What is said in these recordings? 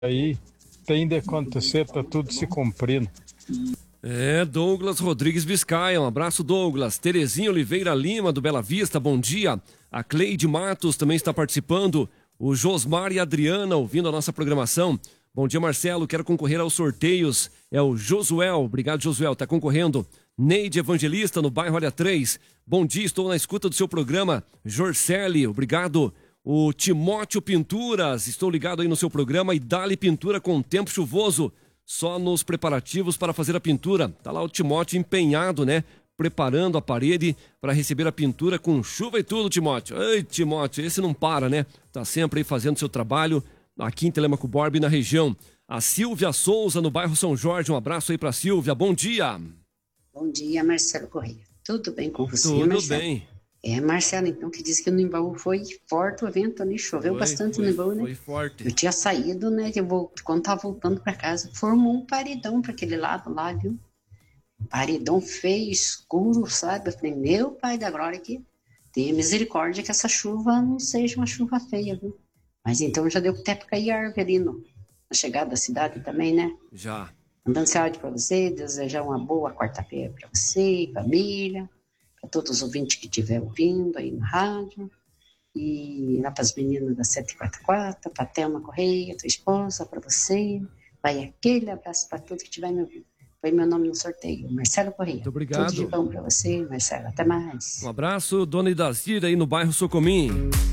aí tem de acontecer, tá tudo se cumprindo. Douglas Rodrigues Biscaia, um abraço, Douglas. Terezinha Oliveira Lima, do Bela Vista, bom dia. A Cleide Matos também está participando. O Josmar e a Adriana ouvindo a nossa programação. Bom dia, Marcelo, quero concorrer aos sorteios. É o Josuel, obrigado, Josuel, tá concorrendo. Neide Evangelista, no bairro Área 3. Bom dia, estou na escuta do seu programa. Jorcele, obrigado. O Timóteo Pinturas, estou ligado aí no seu programa. E Dali Pintura com tempo chuvoso. Só nos preparativos para fazer a pintura. Tá lá o Timóteo empenhado, né? Preparando a parede para receber a pintura com chuva e tudo, Timóteo. Ei, Timóteo, esse não para, né? Tá sempre aí fazendo seu trabalho aqui em Telêmaco Borba e na região. A Silvia Souza, no bairro São Jorge. Um abraço aí pra Silvia. Bom dia. Bom dia, Marcelo Correia. Tudo bem com você, Tudo Marcelo? bem. Marcelo, então, que disse que no Imbaú foi forte o evento ali, choveu bastante no Imbaú, né? Foi forte. Eu tinha saído, né, quando tava voltando pra casa, formou um paredão pra aquele lado lá, viu? Paredão feio, escuro, sabe? Eu falei, meu pai da glória, que tenha misericórdia que essa chuva não seja uma chuva feia, viu? Mas então já deu até pra cair árvore ali na chegada da cidade também, né? Já. Mandando esse áudio pra você, desejar uma boa quarta-feira pra você, família, para todos os ouvintes que estiver ouvindo aí na rádio, e lá para as meninas da 744, para a Thelma Correia, tua esposa, para você, vai aquele abraço para todos que estiver me ouvindo. Foi meu nome no sorteio, Marcelo Correia. Muito obrigado. Tudo de bom para você, Marcelo, até mais. Um abraço, dona Idazira aí no bairro Socomim.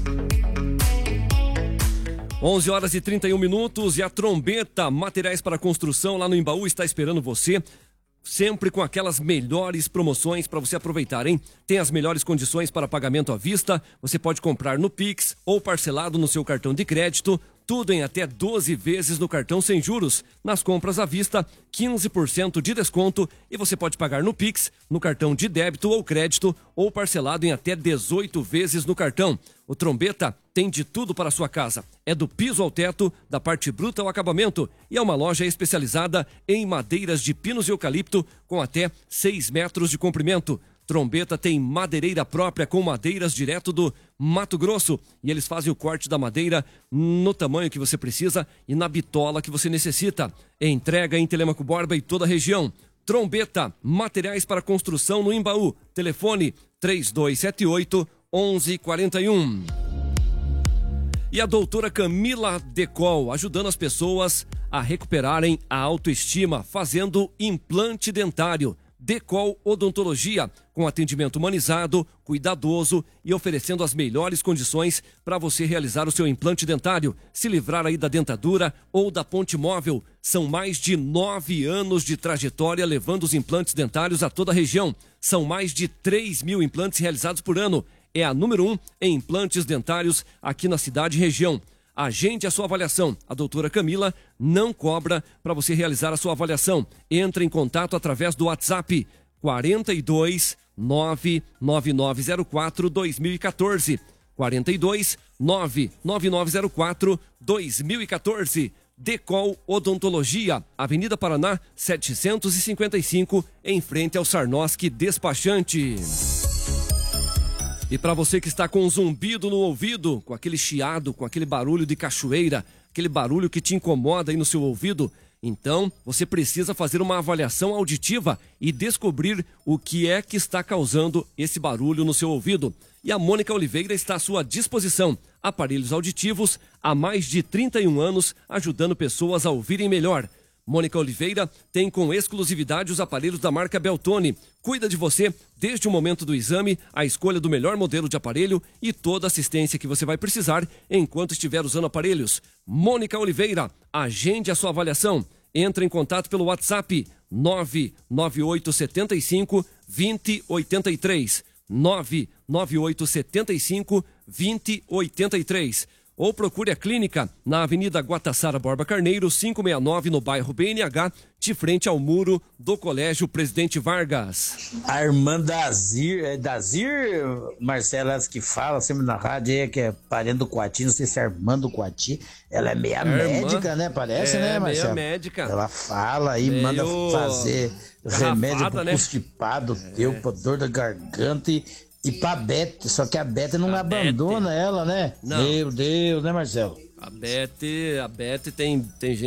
11 horas e 31 minutos e a Trombeta Materiais para Construção lá no Imbaú está esperando você. Sempre com aquelas melhores promoções para você aproveitar, hein? Tem as melhores condições para pagamento à vista. Você pode comprar no Pix ou parcelado no seu cartão de crédito. Tudo em até 12 vezes no cartão sem juros. Nas compras à vista, 15% de desconto. E você pode pagar no Pix, no cartão de débito ou crédito ou parcelado em até 18 vezes no cartão. O Trombeta tem de tudo para a sua casa. É do piso ao teto, da parte bruta ao acabamento. E é uma loja especializada em madeiras de pinos e eucalipto com até 6 metros de comprimento. Trombeta tem madeireira própria com madeiras direto do Mato Grosso. E eles fazem o corte da madeira no tamanho que você precisa e na bitola que você necessita. Entrega em Telêmaco Borba e toda a região. Trombeta, materiais para construção no Imbaú. Telefone 3278-1141. E a doutora Camila Decol, ajudando as pessoas a recuperarem a autoestima, fazendo implante dentário. Decol Odontologia, com atendimento humanizado, cuidadoso e oferecendo as melhores condições para você realizar o seu implante dentário, se livrar aí da dentadura ou da ponte móvel. São mais de 9 anos de trajetória levando os implantes dentários a toda a região. São mais de 3.000 implantes realizados por ano. É a número 1 em implantes dentários aqui na cidade e região. Agende a sua avaliação. A doutora Camila não cobra para você realizar a sua avaliação. Entre em contato através do WhatsApp 42 99904 2014. 42 99904 2014. Decol Odontologia, Avenida Paraná 755, em frente ao Sarnoski Despachante. E para você que está com um zumbido no ouvido, com aquele chiado, com aquele barulho de cachoeira, aquele barulho que te incomoda aí no seu ouvido, então você precisa fazer uma avaliação auditiva e descobrir o que é que está causando esse barulho no seu ouvido. E a Mônica Oliveira está à sua disposição. Aparelhos auditivos há mais de 31 anos, ajudando pessoas a ouvirem melhor. Mônica Oliveira tem com exclusividade os aparelhos da marca Beltone. Cuida de você desde o momento do exame, a escolha do melhor modelo de aparelho e toda a assistência que você vai precisar enquanto estiver usando aparelhos. Mônica Oliveira, agende a sua avaliação. Entre em contato pelo WhatsApp 99875 2083. 99875 2083. Ou procure a clínica na Avenida Guatassara Borba Carneiro, 569, no bairro BNH, de frente ao muro do Colégio Presidente Vargas. A irmã Dazir, Marcela, ela que fala sempre na rádio, que é parente do Coati, não sei se é irmã do Coati, ela é meia médica, né? Parece, né, Marcela? Meia médica. Ela fala aí, manda fazer remédio pro constipado, pro dor da garganta e pra Bete, só que a Bete não abandona ela, né? Não. Meu Deus, né, Marcelo? A Beth tem gente